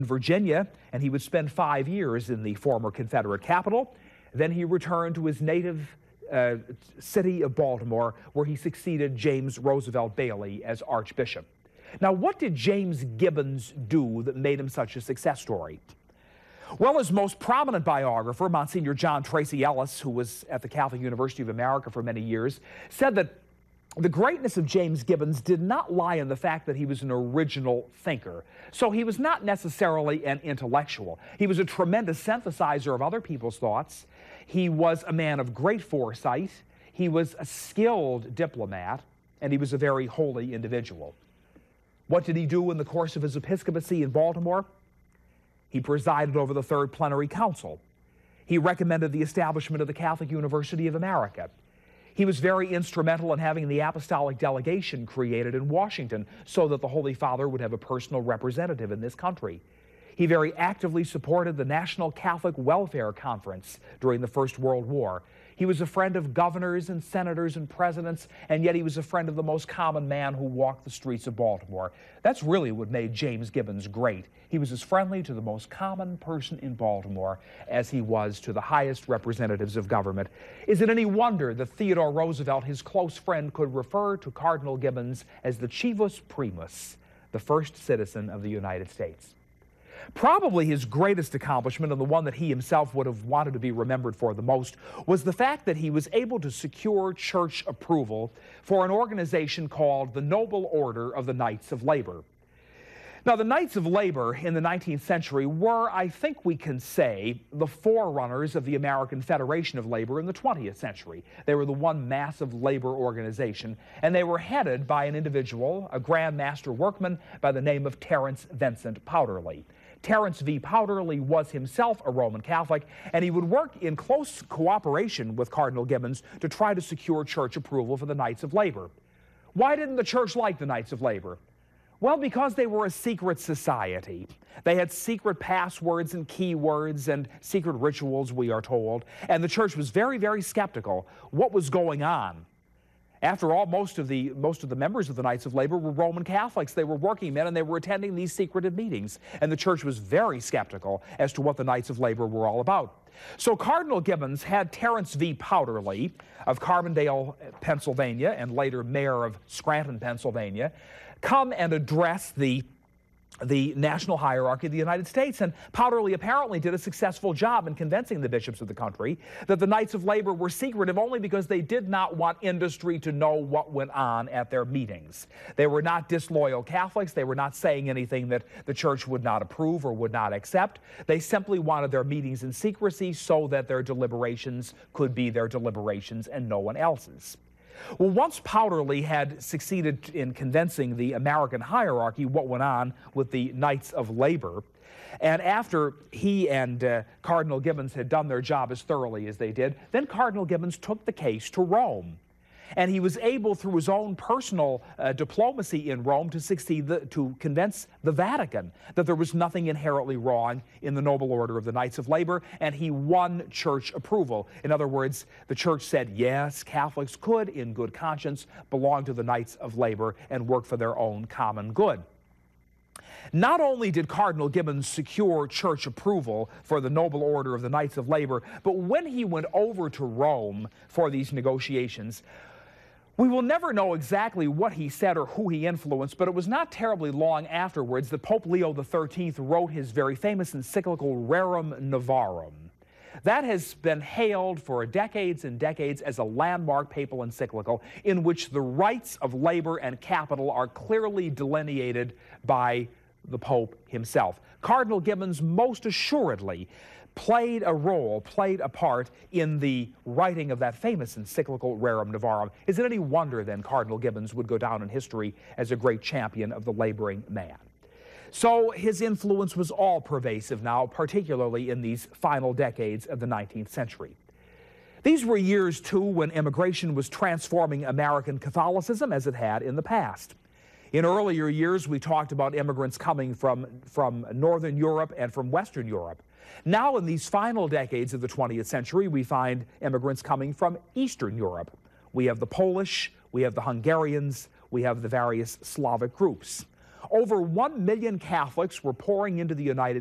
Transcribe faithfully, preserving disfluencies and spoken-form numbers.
Virginia, and he would spend five years in the former Confederate capital. Then he returned to his native uh, city of Baltimore, where he succeeded James Roosevelt Bailey as Archbishop. Now, what did James Gibbons do that made him such a success story? Well, his most prominent biographer, Monsignor John Tracy Ellis, who was at the Catholic University of America for many years, said that the greatness of James Gibbons did not lie in the fact that he was an original thinker. So he was not necessarily an intellectual. He was a tremendous synthesizer of other people's thoughts. He was a man of great foresight. He was a skilled diplomat, and he was a very holy individual. What did he do in the course of his episcopacy in Baltimore? He presided over the Third Plenary Council. He recommended the establishment of the Catholic University of America. He was very instrumental in having the apostolic delegation created in Washington so that the Holy Father would have a personal representative in this country. He very actively supported the National Catholic Welfare Conference during the First World War. He was a friend of governors and senators and presidents, and yet he was a friend of the most common man who walked the streets of Baltimore. That's really what made James Gibbons great. He was as friendly to the most common person in Baltimore as he was to the highest representatives of government. Is it any wonder that Theodore Roosevelt, his close friend, could refer to Cardinal Gibbons as the Chivus Primus, the first citizen of the United States? Probably his greatest accomplishment, and the one that he himself would have wanted to be remembered for the most, was the fact that he was able to secure church approval for an organization called the Noble Order of the Knights of Labor. Now, the Knights of Labor in the nineteenth century were, I think we can say, the forerunners of the American Federation of Labor in the twentieth century. They were the one massive labor organization, and they were headed by an individual, a Grand Master workman by the name of Terence Vincent Powderly. Terence V. Powderly was himself a Roman Catholic, and he would work in close cooperation with Cardinal Gibbons to try to secure church approval for the Knights of Labor. Why didn't the church like the Knights of Labor? Well, because they were a secret society. They had secret passwords and keywords and secret rituals, we are told, and the church was very, very skeptical what was going on. After all, most of the most of the members of the Knights of Labor were Roman Catholics. They were working men, and they were attending these secretive meetings. And the church was very skeptical as to what the Knights of Labor were all about. So Cardinal Gibbons had Terence V. Powderly of Carbondale, Pennsylvania, and later mayor of Scranton, Pennsylvania, come and address the the national hierarchy of the United States. And Powderly apparently did a successful job in convincing the bishops of the country that the Knights of Labor were secretive only because they did not want industry to know what went on at their meetings. They were not disloyal Catholics. They were not saying anything that the church would not approve or would not accept. They simply wanted their meetings in secrecy so that their deliberations could be their deliberations and no one else's. Well, once Powderly had succeeded in convincing the American hierarchy what went on with the Knights of Labor, and after he and uh, Cardinal Gibbons had done their job as thoroughly as they did, then Cardinal Gibbons took the case to Rome. And he was able, through his own personal uh, diplomacy in Rome, to succeed the, to convince the Vatican that there was nothing inherently wrong in the Noble Order of the Knights of Labor, and he won church approval. In other words, the church said, yes, Catholics could, in good conscience, belong to the Knights of Labor and work for their own common good. Not only did Cardinal Gibbons secure church approval for the Noble Order of the Knights of Labor, but when he went over to Rome for these negotiations, we will never know exactly what he said or who he influenced, but it was not terribly long afterwards that Pope Leo the thirteenth wrote his very famous encyclical Rerum Novarum. That has been hailed for decades and decades as a landmark papal encyclical in which the rights of labor and capital are clearly delineated by the Pope himself. Cardinal Gibbons most assuredly played a role, played a part in the writing of that famous encyclical Rerum Novarum. Is it any wonder, then, Cardinal Gibbons would go down in history as a great champion of the laboring man? So his influence was all-pervasive now, particularly in these final decades of the nineteenth century. These were years, too, when immigration was transforming American Catholicism as it had in the past. In earlier years, we talked about immigrants coming from, from Northern Europe and from Western Europe. Now, in these final decades of the twentieth century, we find immigrants coming from Eastern Europe. We have the Polish, we have the Hungarians, we have the various Slavic groups. Over one million Catholics were pouring into the United